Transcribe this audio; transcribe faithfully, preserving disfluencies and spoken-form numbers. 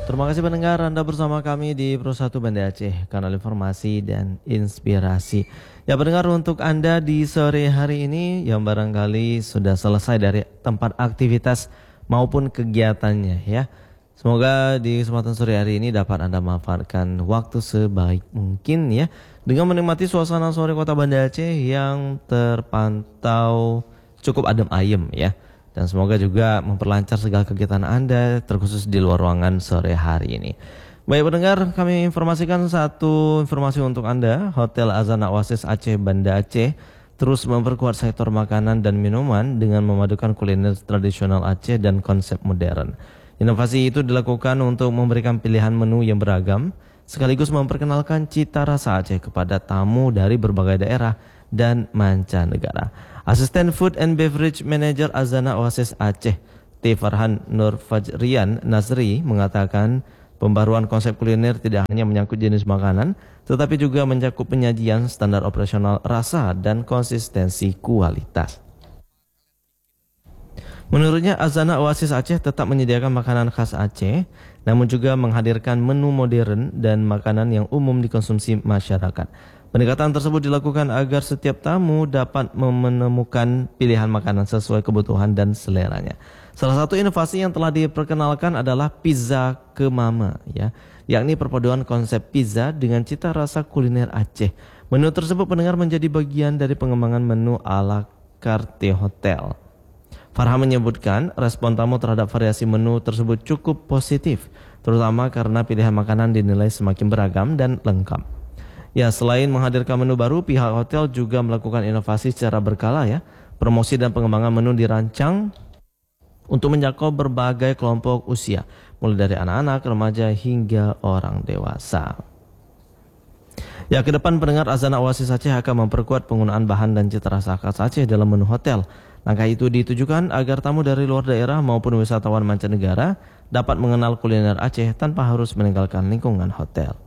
Terima kasih pendengar, Anda bersama kami di Pro satu Banda Aceh, kanal informasi dan inspirasi. Ya pendengar, untuk Anda di sore hari ini yang barangkali sudah selesai dari tempat aktivitas maupun kegiatannya ya. Semoga di kesempatan sore hari ini dapat Anda manfaatkan waktu sebaik mungkin ya, dengan menikmati suasana sore kota Banda Aceh yang terpantau cukup adem ayem ya. Dan semoga juga memperlancar segala kegiatan Anda, terkhusus di luar ruangan sore hari ini. Baik pendengar, kami informasikan satu informasi untuk Anda. Hotel Azana Oasis Aceh Banda Aceh terus memperkuat sektor makanan dan minuman dengan memadukan kuliner tradisional Aceh dan konsep modern. Inovasi itu dilakukan untuk memberikan pilihan menu yang beragam, sekaligus memperkenalkan cita rasa Aceh kepada tamu dari berbagai daerah dan mancanegara. Asisten Food and Beverage Manager Azana Oasis Aceh, T. Farhan Nur Fajrian Nazri, mengatakan pembaruan konsep kuliner tidak hanya menyangkut jenis makanan, tetapi juga mencakup penyajian, standar operasional, rasa, dan konsistensi kualitas. Menurutnya, Azana Oasis Aceh tetap menyediakan makanan khas Aceh, namun juga menghadirkan menu modern dan makanan yang umum dikonsumsi masyarakat. Pendekatan tersebut dilakukan agar setiap tamu dapat menemukan pilihan makanan sesuai kebutuhan dan seleranya. Salah satu inovasi yang telah diperkenalkan adalah pizza ke mama, ya, yakni perpaduan konsep pizza dengan cita rasa kuliner Aceh. Menu tersebut pendengar menjadi bagian dari pengembangan menu ala carte hotel. Farhan menyebutkan respon tamu terhadap variasi menu tersebut cukup positif, terutama karena pilihan makanan dinilai semakin beragam dan lengkap. Ya, selain menghadirkan menu baru, pihak hotel juga melakukan inovasi secara berkala ya. Promosi dan pengembangan menu dirancang untuk menjangkau berbagai kelompok usia, mulai dari anak-anak, remaja hingga orang dewasa. Ya, ke depan pendengar, Azana Oasis Aceh akan memperkuat penggunaan bahan dan cita rasa khas Aceh dalam menu hotel. Langkah itu ditujukan agar tamu dari luar daerah maupun wisatawan mancanegara dapat mengenal kuliner Aceh tanpa harus meninggalkan lingkungan hotel.